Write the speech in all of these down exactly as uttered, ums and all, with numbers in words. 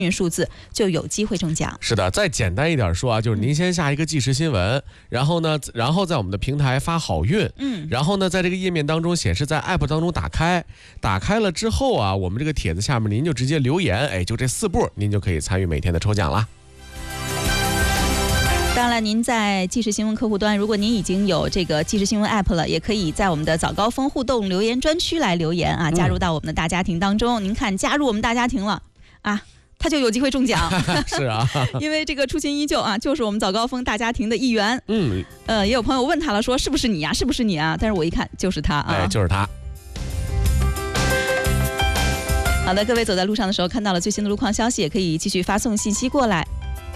运数字就有机会中奖。 是的，再简单一点说啊，就是您先下一个即时新闻，然后呢，然后在我们的平台发好运，嗯，然后呢，在这个页面当中显示在 App 当中打开，打开了之后啊，我们这个帖子下面您就直接留言，哎，就这四步，您就可以参与每天的抽奖啦。 当然，您在即时新闻客户端，如果您已经有这个即时新闻 app 了，也可以在我们的早高峰互动留言专区来留言啊，加入到我们的大家庭当中。嗯、您看，加入我们大家庭了啊，他就有机会中奖。 是啊，因为这个初心依旧啊，就是我们早高峰大家庭的一员。嗯，呃，也有朋友问他了，说是不是你啊？是不是你啊？但是我一看就是他啊， 哎，就是他。 好的，各位走在路上的时候看到了最新的路况消息，也可以继续发送信息过来。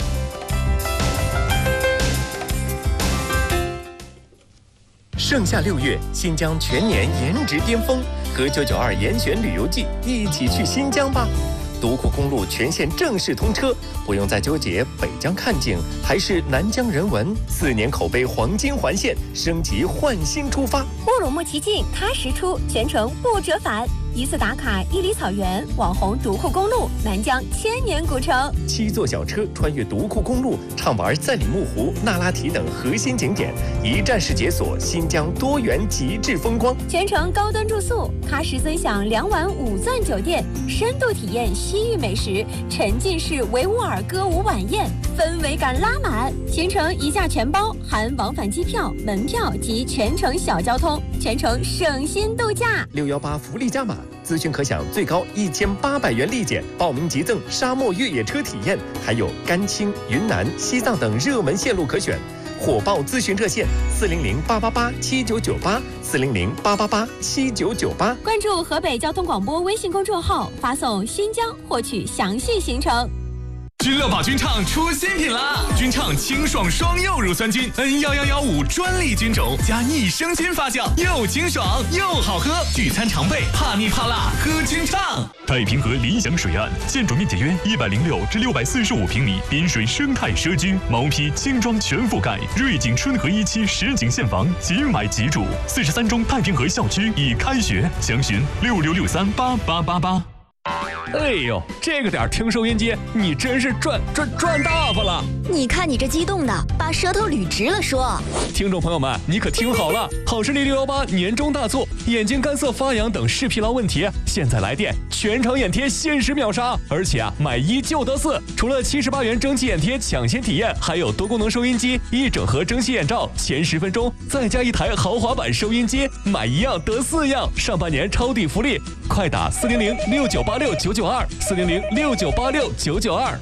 盛夏六月，新疆全年颜值巅峰，和九九二严选旅游季一起去新疆吧！独库公路全线正式通车，不用再纠结北疆看景还是南疆人文，四年口碑黄金环线，升级换新出发。 乌鲁木齐进，喀什出，全程不折返。一次打卡伊犁草原、网红独库公路、南疆千年古城。 七座小车穿越独库公路，畅玩赛里木湖、那拉提等核心景点，一站式解锁新疆多元极致风光。 全程高端住宿，喀什尊享两晚五钻酒店，深度体验西域美食，沉浸式维吾尔歌舞晚宴，氛围感拉满。行程一价全包，含往返机票、门票及全程小交通，全程省心度假。 六幺八福利加码。咨询可享最高一千八百元立减，报名即赠沙漠越野车体验，还有甘青、云南、西藏等热门线路可选。火爆咨询热线：四零零八八八七九九八，四零零八八八七九九八。 关注河北交通广播微信公众号，发送“新疆”获取详细行程。 君乐宝君畅出新品啦！君畅清爽双柚乳酸菌 N 一一一五专利菌种加益生菌发酵，又清爽又好喝，聚餐常备，怕腻怕辣喝君畅。 太平河理想水岸，建筑面积约一百零六至六百四十五平米，滨水生态社区，毛坯轻装全覆盖，瑞景春和一期实景现房，即买即住。四十三中太平河校区已开学，详询六六六三八八八八。 哎呦，这个点听收音机，你真是赚赚赚大发了！ 你看你这激动的，把舌头捋直了说。 听众朋友们，你可听好了，好视力六一八年终大促，眼睛干涩发痒等视疲劳问题，现在来电全场眼贴限时秒杀，而且啊，买一就得四。除了七十八元蒸汽眼贴抢先体验，还有多功能收音机、一整盒蒸汽眼罩，前十分钟再加一台豪华版收音机，买一样得四样，上半年抄底福利，快打四零零六九八六九九二四零零六九八六九九二。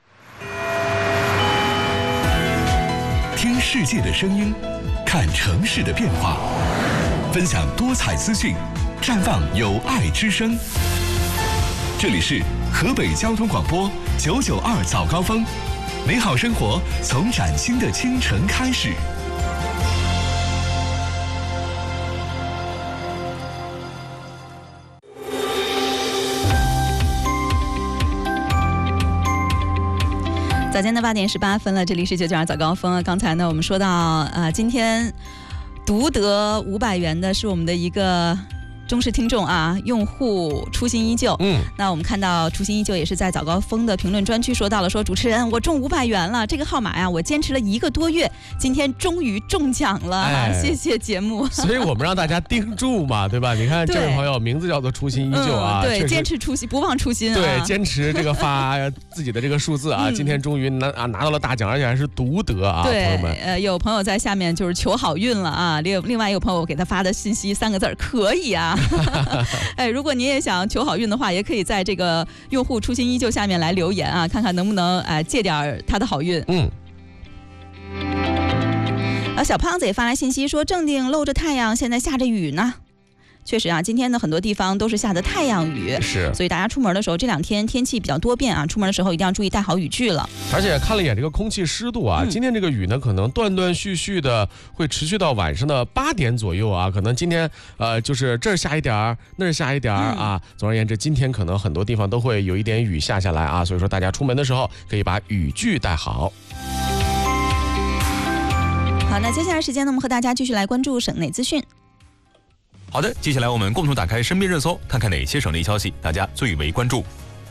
听世界的声音，看城市的变化，分享多彩资讯，绽放有爱之声。这里是河北交通广播九九二早高峰，美好生活从崭新的清晨开始。 早间的八点十八分了，这里是九九二早高峰。刚才呢，我们说到啊、呃，今天独得五百元的是我们的一个忠实听众啊，用户初心依旧。嗯，那我们看到初心依旧也是在早高峰的评论专区说到了，说主持人我中五百元了，这个号码呀我坚持了一个多月，今天终于中奖了，哎、谢谢节目。 所以我们让大家盯住嘛，对吧？你看这位朋友名字叫做初心依旧啊， 嗯、对，坚持初心，不忘初心、啊， 对，坚持这个发自己的这个数字啊，嗯、今天终于拿啊拿到了大奖，而且还是独得啊， 对， 朋友们。 呃，有朋友在下面就是求好运了啊，另另外一个朋友给他发的信息三个字可以啊。哎，如果您也想求好运的话，也可以在这个用户初心依旧下面来留言啊，看看能不能哎、呃、借点他的好运。嗯。啊，小胖子也发来信息说，正定露着太阳，现在下着雨呢。确实啊，今天呢很多地方都是下的太阳雨， 是， 所以大家出门的时候这两天天气比较多变啊，出门的时候一定要注意带好雨具了。 而且看了一眼这个空气湿度啊，嗯、今天这个雨呢可能断断续续的会持续到晚上的八点左右啊，可能今天呃就是这儿下一点儿，那儿下一点儿、嗯、啊。总而言之，今天可能很多地方都会有一点雨下下来啊，所以说大家出门的时候可以把雨具带好。 好，那接下来时间呢，我们和大家继续来关注省内资讯。 好的，接下来我们共同打开身边热搜，看看哪些省内消息大家最为关注。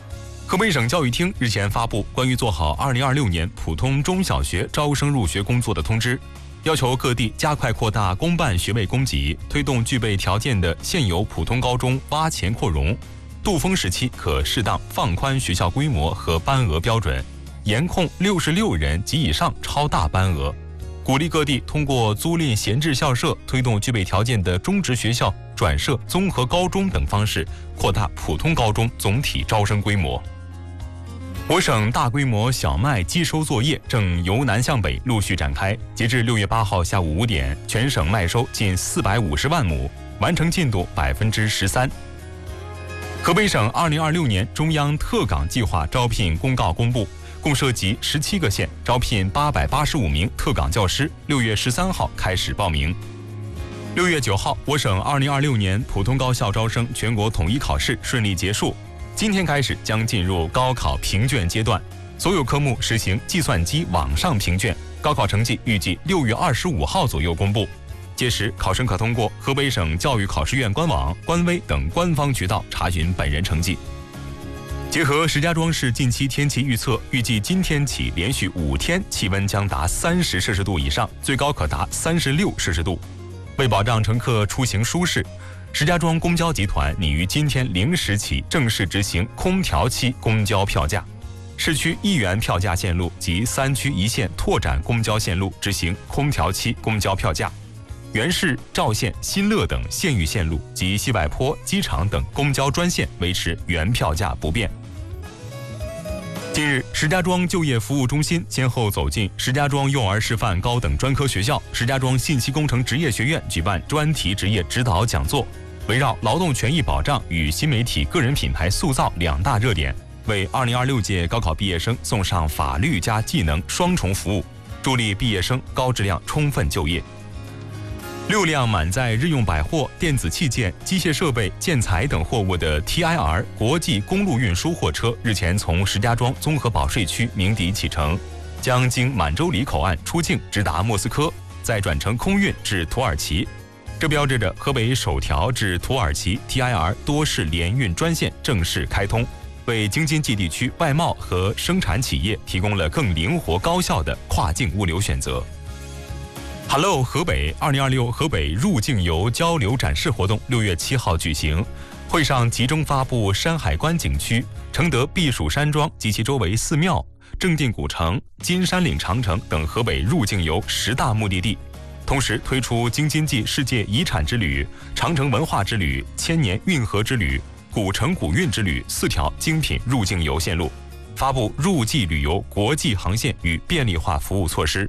河北省教育厅日前发布关于做好二零二六年普通中小学招生入学工作的通知，要求各地加快扩大公办学位供给，推动具备条件的现有普通高中挖潜扩容，度封时期可适当放宽学校规模和班额标准，严控六十六人及以上超大班额，鼓励各地通过租赁闲置校舍，推动具备条件的中职学校转设综合高中等方式，扩大普通高中总体招生规模。我省大规模小麦机收作业正由南向北陆续展开，截至六月八号下午五点，全省麦收近四百五十万亩，完成进度百分之十三。河北省二零二六年中央特岗计划招聘公告公布，共涉及十七个县，招聘八百八十五名特岗教师，六月十三号开始报名。六月九号，我省二零二六年普通高校招生全国统一考试顺利结束。今天开始将进入高考评卷阶段，所有科目实行计算机网上评卷，高考成绩预计六月二十五号左右公布。届时，考生可通过河北省教育考试院官网、官微等官方渠道查询本人成绩。结合石家庄市近期天气预测，预计今天起连续五天气温将达三十摄氏度以上，最高可达三十六摄氏度。为保障乘客出行舒适，石家庄公交集团拟于今天零时起正式执行空调期公交票价，市区一元票价线路及三区一线拓展公交线路执行空调期公交票价，原市、赵县、新乐等县域线路及西柏坡、机场等公交专线维持原票价不变。近日，石家庄就业服务中心先后走进石家庄幼儿示范高等专科学校、石家庄信息工程职业学院举办专题职业指导讲座，围绕劳动权益保障与新媒体个人品牌塑造两大热点，为二零二六届高考毕业生送上法律加技能双重服务，助力毕业生高质量充分就业。六辆满载日用百货、电子器件、机械设备、建材等货物的 T I R 国际公路运输货车日前从石家庄综合保税区鸣笛启程，将经满洲里口岸出境直达莫斯科，再转乘空运至土耳其。这标志着河北首条至土耳其 T I R 多式联运专线正式开通，为京津冀地区外贸和生产企业提供了更灵活高效的跨境物流选择。Hello 河北二零二六河北入境游交流展示活动六月七号举行，会上集中发布山海关景区、承德避暑山庄及其周围寺庙、正定古城、金山岭长城等河北入境游十大目的地，同时推出京津冀世界遗产之旅、长城文化之旅、千年运河之旅、古城古运之旅四条精品入境游线路，发布入境旅游国际航线与便利化服务措施。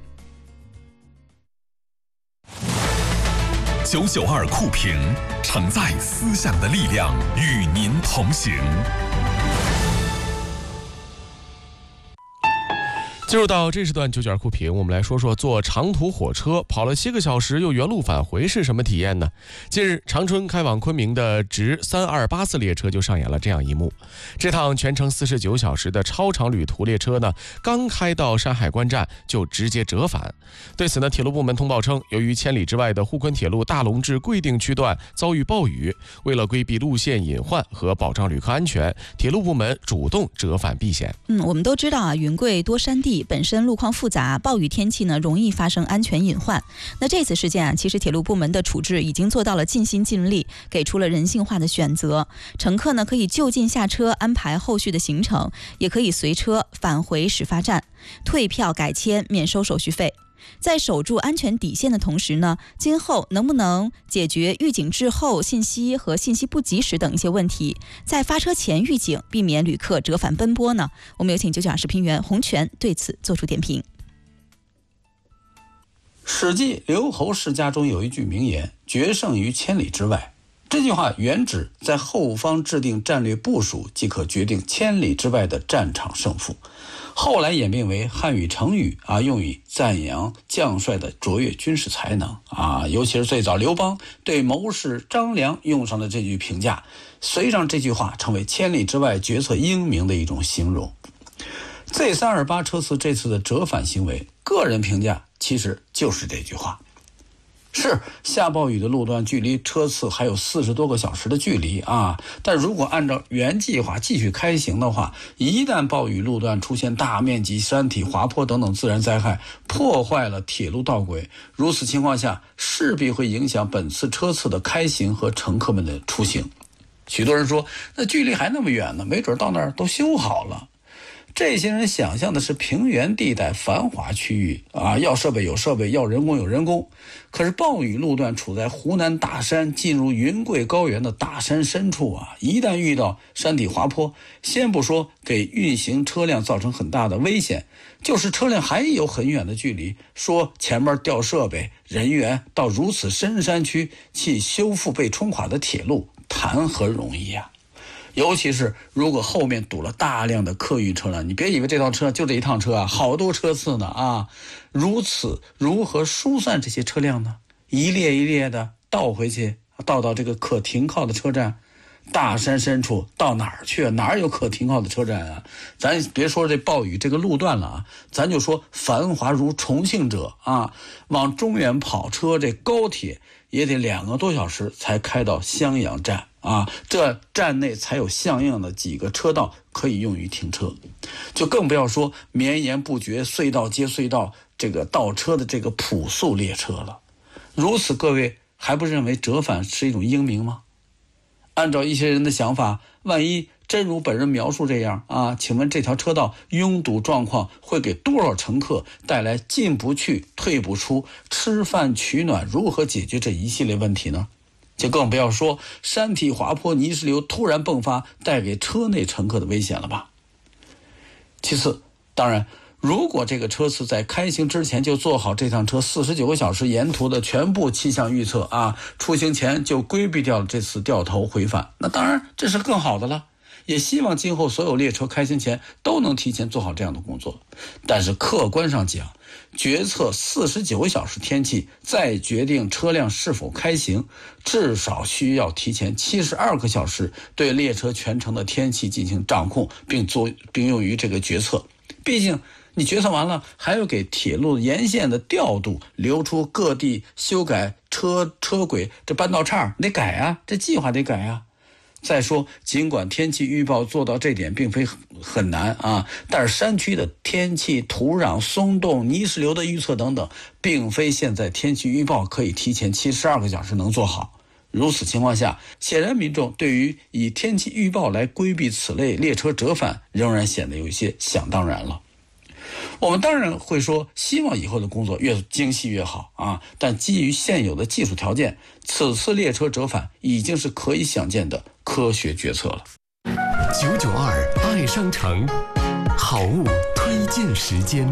九九二酷评，承载思想的力量，与您同行。 进入到这时段九九二酷评，我们来说说坐长途火车跑了七个小时又原路返回是什么体验呢？近日，长春开往昆明的直三二八四列车就上演了这样一幕。这趟全程四十九小时的超长旅途列车呢，刚开到山海关站就直接折返。对此呢，铁路部门通报称，由于千里之外的沪昆铁路大龙至贵定区段遭遇暴雨，为了规避路线隐患和保障旅客安全，铁路部门主动折返避险。 嗯，我们都知道啊，云贵多山地，本身路况复杂，暴雨天气呢容易发生安全隐患。那这次事件啊，其实铁路部门的处置已经做到了尽心尽力，给出了人性化的选择。乘客呢可以就近下车安排后续的行程，也可以随车返回始发站，退票改签免收手续费。在守住安全底线的同时呢，今后能不能解决预警滞后信息和信息不及时等一些问题，在发车前预警，避免旅客折返奔波呢？我们有请九九二视频员洪泉对此做出点评。 史记刘侯世家中有一句名言，决胜于千里之外。这句话原指在后方制定战略部署，即可决定千里之外的战场胜负。后来演变为汉语成语啊，用以赞扬将帅的卓越军事才能啊。尤其是最早刘邦对谋士张良用上的这句评价，遂让这句话成为千里之外决策英明的一种形容。Z 三二八车次这次的折返行为，个人评价其实就是这句话。 是下暴雨的路段距离车次还有四十多个小时的距离啊，但如果按照原计划继续开行的话，一旦暴雨路段出现大面积山体滑坡等等自然灾害，破坏了铁路道轨，如此情况下势必会影响本次车次的开行和乘客们的出行。许多人说，那距离还那么远呢，没准到那儿都修好了。这些人想象的是平原地带繁华区域啊，要设备有设备，要人工有人工。可是暴雨路段处在湖南大山进入云贵高原的大山深处啊，一旦遇到山体滑坡，先不说给运行车辆造成很大的危险，就是车辆还有很远的距离，说前面调设备人员到如此深山区去修复被冲垮的铁路，谈何容易啊。尤其是如果后面堵了大量的客运车辆，你别以为这趟车就这一趟车啊，好多车次呢啊，如此如何疏散这些车辆呢？一列一列的倒回去，倒到这个可停靠的车站。大山深处到哪儿去啊？哪儿有可停靠的车站啊？咱别说这暴雨这个路段了啊，咱就说繁华如重庆者啊，往中原跑车这高铁也得两个多小时才开到襄阳站啊，这站内才有相应的几个车道可以用于停车，就更不要说绵延不绝、隧道接隧道这个倒车的这个普速列车了。如此，各位还不认为折返是一种英明吗？按照一些人的想法，万一真如本人描述这样啊，请问这条车道拥堵状况会给多少乘客带来进不去、退不出、吃饭取暖如何解决这一系列问题呢？就更不要说山体滑坡、泥石流突然迸发带给车内乘客的危险了吧。其次，当然如果这个车次在开行之前就做好这趟车四十九个小时沿途的全部气象预测啊，出行前就规避掉了这次掉头回返，那当然这是更好的了。也希望今后所有列车开行前都能提前做好这样的工作。但是客观上讲，决策四十九小时天气再决定车辆是否开行，至少需要提前七十二个小时对列车全程的天气进行掌控，并做并用于这个决策。毕竟你决策完了，还要给铁路沿线的调度留出各地修改车车轨，这半道岔得改啊，这计划得改啊。再说，尽管天气预报做到这点并非很难啊，但是山区的天气、土壤、松动、泥石流的预测等等，并非现在天气预报可以提前七十二个小时能做好。如此情况下，显然民众对于以天气预报来规避此类列车折返，仍然显得有一些想当然了。我们当然会说，希望以后的工作越精细越好啊！但基于现有的技术条件，此次列车折返已经是可以想见的科学决策了。 九九二爱商城，好物推荐时间。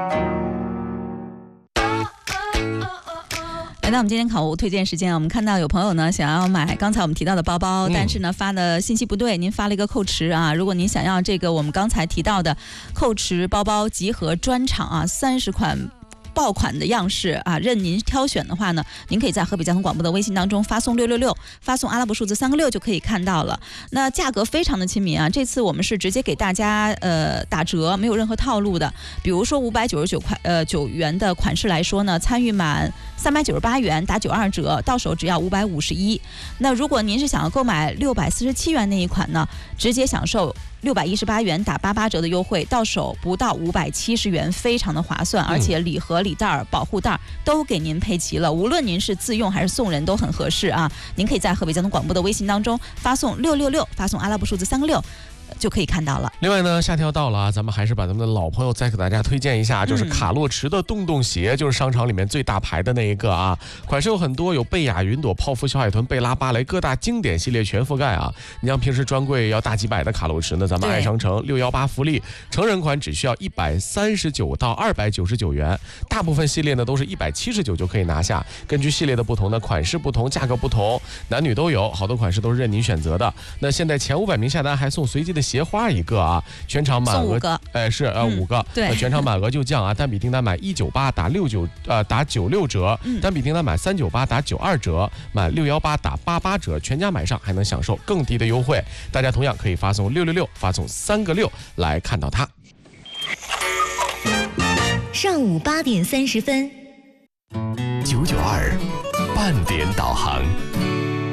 来到我们今天好物推荐时间，我们看到有朋友呢想要买刚才我们提到的包包， 嗯、 但是呢发的信息不对，您发了一个蔻驰啊。如果您想要这个我们刚才提到的蔻驰包包集合专场啊，三十款爆款的样式啊，任您挑选的话呢，您可以在河北交通广播的微信当中发送六六六，发送阿拉伯数字三个六就可以看到了。那价格非常的亲民啊，这次我们是直接给大家呃打折，没有任何套路的。比如说五百九十九块呃九元的款式来说呢，参与满三百九十八元打九二折，到手只要五百五十一。那如果您是想要购买六百四十七元那一款呢，直接享受六百一十八元打八八折的优惠，到手不到五百七十元，非常的划算，而且礼盒、礼袋、保护袋都给您配齐了，无论您是自用还是送人都很合适啊！您可以在河北交通广播的微信当中发送六六六，发送阿拉伯数字三个六。就可以看到了。 另外呢，夏天要到了啊，咱们还是把咱们的老朋友再给大家推荐一下，就是卡洛驰的洞洞鞋，就是商场里面最大牌的那一个啊。款式有很多，有贝雅、云朵、泡芙、小海豚、贝拉、芭蕾各大经典系列全覆盖啊。你像平时专柜要大几百的卡洛驰呢，咱们爱商城六一八福利，成人款只需要一百三十九到二百九十九元，大部分系列呢都是一百七十九就可以拿下。根据系列的不同呢，款式不同，价格不同，男女都有，好多款式都是任您选择的。那现在前五百名下单还送随机的鞋花一个啊，全场满额，哎是呃、嗯、五个， 对， 全场满额就降啊，单笔订单买一九八打六九呃打九六折，嗯、单笔订单买三九八打九二折，满六幺八打八八折，全家买上还能享受更低的优惠。大家同样可以发送六六六，发送三个六来看到它。 上午八点三十分， 九九二万点导航。